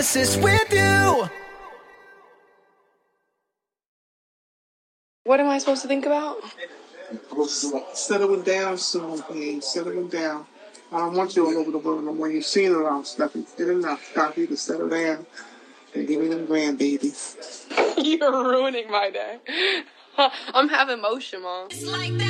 nemesis with you. What am I supposed to think about? Settling down soon, please. Settling down. I don't want you all over the world no more. You've seen it all, stuff. It's good enough. Stop you to settle down and give me them grandbabies. You're ruining my day. I'm having motion, Mom. It's like that.